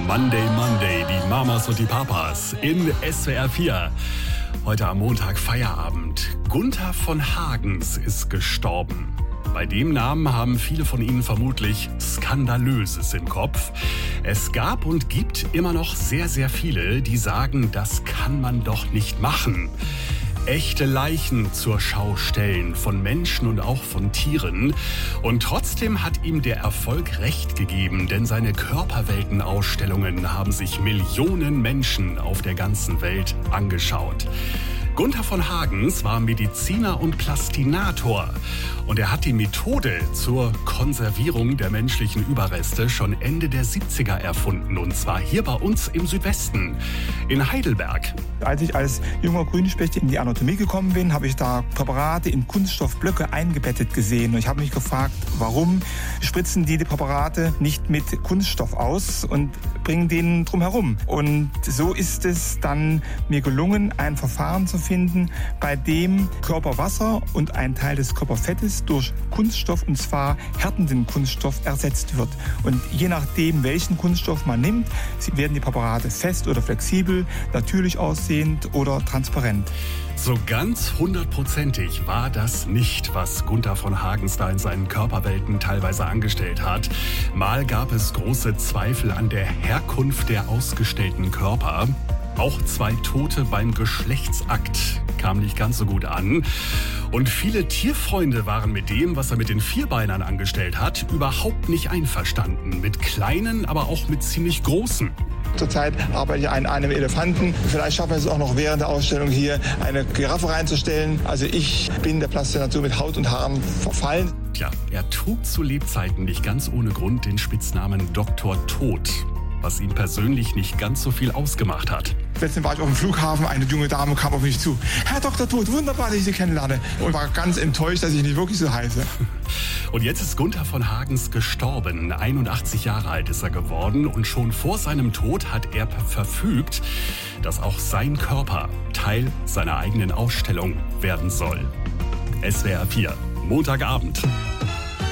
Monday, Monday, die Mamas und die Papas in SWR 4. Heute am Montag Feierabend. Gunther von Hagens ist gestorben. Bei dem Namen haben viele von Ihnen vermutlich Skandalöses im Kopf. Es gab und gibt immer noch sehr, sehr viele, die sagen, das kann man doch nicht machen. Echte Leichen zur Schau stellen, von Menschen und auch von Tieren. Und trotzdem hat ihm der Erfolg recht gegeben, denn seine Körperweltenausstellungen haben sich Millionen Menschen auf der ganzen Welt angeschaut. Gunther von Hagens war Mediziner und Plastinator und er hat die Methode zur Konservierung der menschlichen Überreste schon Ende der 70er erfunden, und zwar hier bei uns im Südwesten, in Heidelberg. Als ich als junger Grünspecht in die Anatomie gekommen bin, habe ich da Präparate in Kunststoffblöcke eingebettet gesehen. Und ich habe mich gefragt, warum spritzen die Präparate nicht mit Kunststoff aus und bringen den drum herum? Und so ist es dann mir gelungen, ein Verfahren zu finden, bei dem Körperwasser und ein Teil des Körperfettes durch Kunststoff, und zwar härtenden Kunststoff, ersetzt wird. Und je nachdem, welchen Kunststoff man nimmt, werden die Präparate fest oder flexibel, natürlich aussehend oder transparent. So ganz hundertprozentig war das nicht, was Gunther von Hagens da in seinen Körperwelten teilweise angestellt hat. Mal gab es große Zweifel an der Herkunft der ausgestellten Körper. Auch 2 Tote beim Geschlechtsakt kam nicht ganz so gut an. Und viele Tierfreunde waren mit dem, was er mit den Vierbeinern angestellt hat, überhaupt nicht einverstanden. Mit kleinen, aber auch mit ziemlich großen. Zurzeit arbeite ich an einem Elefanten. Vielleicht schaffen wir es auch noch während der Ausstellung hier, eine Giraffe reinzustellen. Also ich bin der Plastinatur mit Haut und Haaren verfallen. Tja, er trug zu Lebzeiten nicht ganz ohne Grund den Spitznamen Dr. Tod, was ihm persönlich nicht ganz so viel ausgemacht hat. Letztens war ich auf dem Flughafen, eine junge Dame kam auf mich zu. Herr Dr. Tod, wunderbar, dass ich Sie kennenlerne. Und war ganz enttäuscht, dass ich nicht wirklich so heiße. Und jetzt ist Gunther von Hagens gestorben. 81 Jahre alt ist er geworden. Und schon vor seinem Tod hat er verfügt, dass auch sein Körper Teil seiner eigenen Ausstellung werden soll. SWR 4, Montagabend.